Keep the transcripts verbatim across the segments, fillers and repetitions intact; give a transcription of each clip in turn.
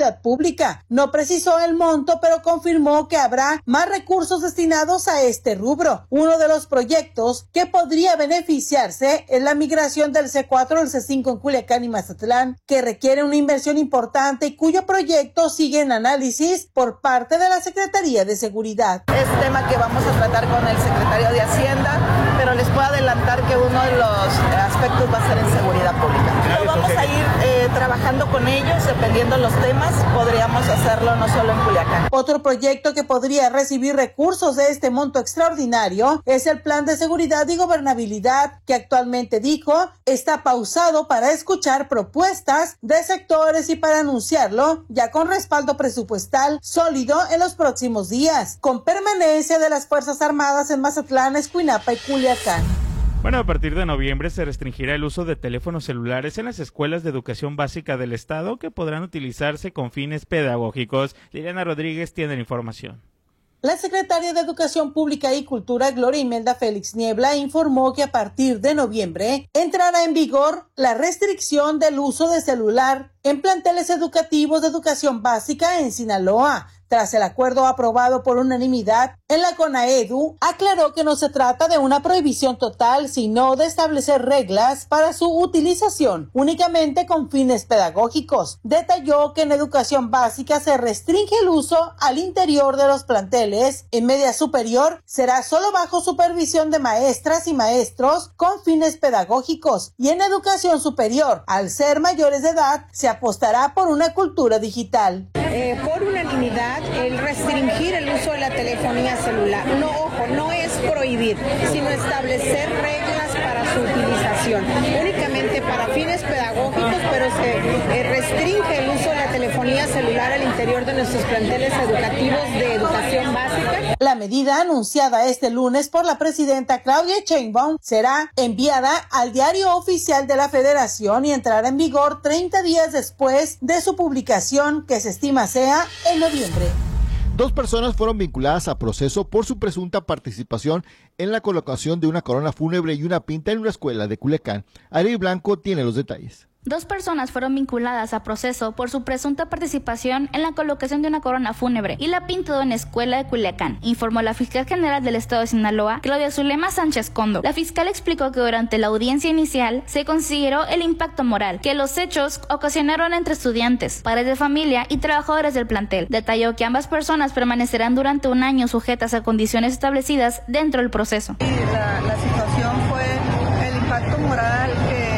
seguridad pública. No precisó el monto, pero confirmó que habrá más recursos destinados a este rubro. Uno de los proyectos que podría beneficiarse es la migración del C cuatro al C cinco en Culiacán y Mazatlán, que requiere una inversión importante y cuyo proyecto sigue en análisis por parte de la Secretaría de Seguridad. Es tema que vamos a tratar con el secretario de Hacienda, pero les puedo adelantar que uno de los aspectos va a ser en seguridad pública. Lo vamos a ir eh, trabajando con ellos, dependiendo de los temas, podríamos hacerlo no solo en Culiacán. Otro proyecto que podría recibir recursos de este monto extraordinario es el Plan de Seguridad y Gobernabilidad, que actualmente, dijo, está pausado para escuchar propuestas de sectores y para anunciarlo ya con respaldo presupuestal sólido en los próximos días, con permanencia de las Fuerzas Armadas en Mazatlán, Escuinapa y Culiacán. Bueno, a partir de noviembre se restringirá el uso de teléfonos celulares en las escuelas de educación básica del estado, que podrán utilizarse con fines pedagógicos. Liliana Rodríguez tiene la información. La secretaria de Educación Pública y Cultura, Gloria Imelda Félix Niebla, informó que a partir de noviembre entrará en vigor la restricción del uso de celular en planteles educativos de educación básica en Sinaloa. Tras el acuerdo aprobado por unanimidad en la CONAEDU, aclaró que no se trata de una prohibición total, sino de establecer reglas para su utilización únicamente con fines pedagógicos. Detalló que en educación básica se restringe el uso al interior de los planteles. En media superior será solo bajo supervisión de maestras y maestros con fines pedagógicos. Y en educación superior, al ser mayores de edad, se apostará por una cultura digital. Eh, por unanimidad, el restringir el uso de la telefonía celular. No, ojo, no es prohibir, sino establecer reglas para su utilización. Únicamente para fines pedagógicos, pero se eh, restringe el uso de la telefonía celular al interior de nuestros planteles educativos de educación básica. La medida, anunciada este lunes por la presidenta Claudia Sheinbaum, será enviada al Diario Oficial de la Federación y entrará en vigor treinta días después de su publicación, que se estima sea en noviembre. Dos personas fueron vinculadas a proceso por su presunta participación en la colocación de una corona fúnebre y una pinta en una escuela de Culiacán. Ari Blanco tiene los detalles. Dos personas fueron vinculadas a proceso por su presunta participación en la colocación de una corona fúnebre y la pintura en la escuela de Culiacán, informó la fiscal general del estado de Sinaloa, Claudia Zulema Sánchez Condo. La fiscal explicó que durante la audiencia inicial se consideró el impacto moral que los hechos ocasionaron entre estudiantes, padres de familia y trabajadores del plantel. Detalló que ambas personas permanecerán durante un año sujetas a condiciones establecidas dentro del proceso. La, la situación fue el impacto moral que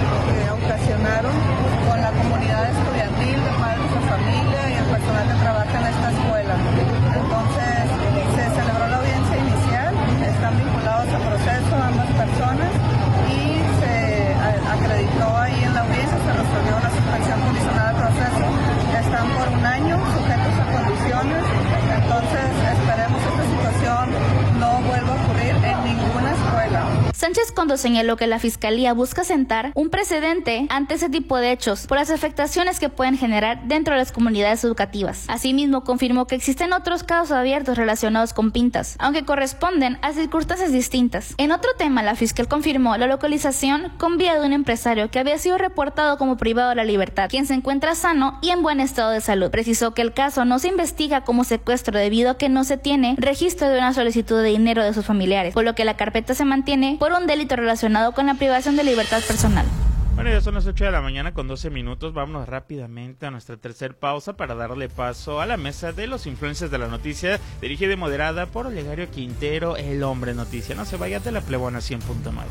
con la comunidad estudiantil, de padres de familia y el personal que trabaja en esta escuela. Entonces, se celebró la audiencia inicial, están vinculados a proceso ambas personas y se acreditó ahí en la audiencia, se resolvió una suspensión condicional al proceso, están por un año sujetos a condiciones, entonces esperemos que esta situación no vuelva a ocurrir en ninguna escuela. Sánchez Condo señaló que la Fiscalía busca sentar un precedente ante ese tipo de hechos por las afectaciones que pueden generar dentro de las comunidades educativas. Asimismo, confirmó que existen otros casos abiertos relacionados con pintas, aunque corresponden a circunstancias distintas. En otro tema, la fiscal confirmó la localización con vía de un empresario que había sido reportado como privado de la libertad, quien se encuentra sano y en buen estado de salud. Precisó que el caso no se investiga como secuestro debido a que no se tiene registro de una solicitud de dinero de sus familiares, por lo que la carpeta se mantiene por un delito relacionado con la privación de libertad personal. Bueno, ya son las ocho de la mañana con doce minutos. Vámonos rápidamente a nuestra tercer pausa para darle paso a la mesa de los influencers de la noticia, dirigida y moderada por Olegario Quintero, el hombre noticia. No se vaya de la Plebona cien punto nueve.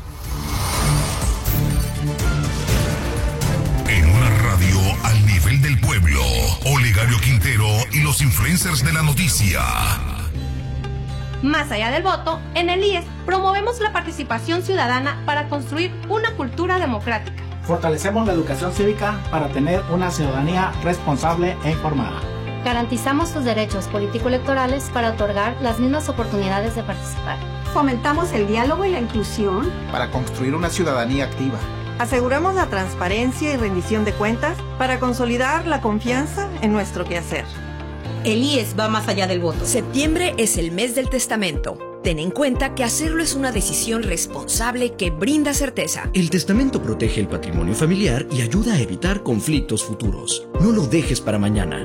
En una radio al nivel del pueblo, Olegario Quintero y los influencers de la noticia. Más allá del voto, en el I E S promovemos la participación ciudadana para construir una cultura democrática. Fortalecemos la educación cívica para tener una ciudadanía responsable e informada. Garantizamos sus derechos político-electorales para otorgar las mismas oportunidades de participar. Fomentamos el diálogo y la inclusión para construir una ciudadanía activa. Aseguramos la transparencia y rendición de cuentas para consolidar la confianza en nuestro quehacer. El I E S va más allá del voto. Septiembre es el mes del testamento. Ten en cuenta que hacerlo es una decisión responsable que brinda certeza. El testamento protege el patrimonio familiar y ayuda a evitar conflictos futuros. No lo dejes para mañana.